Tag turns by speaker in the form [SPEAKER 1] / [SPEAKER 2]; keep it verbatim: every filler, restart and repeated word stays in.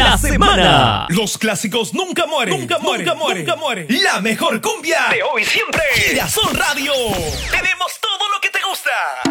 [SPEAKER 1] la semana.
[SPEAKER 2] Los clásicos nunca mueren.
[SPEAKER 1] Nunca mueren,
[SPEAKER 2] Nunca mueren.
[SPEAKER 1] nunca mueren.
[SPEAKER 2] La mejor cumbia
[SPEAKER 1] De hoy y siempre.
[SPEAKER 2] Girasol Radio.
[SPEAKER 1] Tenemos todo lo que te gusta.